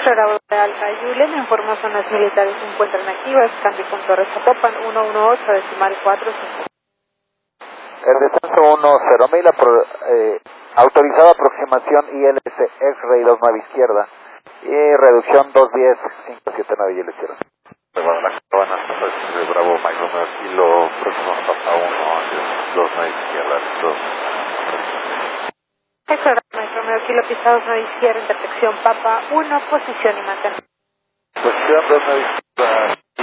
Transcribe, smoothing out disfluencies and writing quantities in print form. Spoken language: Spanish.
Bravo de Alfa Julia, me informó zonas militares se encuentran activas, cambio con Torres Zapopan, 118, decimal 45. El descenso 10.000, autorizada aproximación ILS X-Ray 29 izquierda y reducción 210, 579 y izquierda. De Guadalajara, buenas noches, de Bravo, Mike Romeo, kilo, próximo Papa 1, 29 izquierda, 2. Bravo, Romeo, kilo pisados 9 izquierda, intersección Papa 1, posición y mantener. Posición 29 izquierda.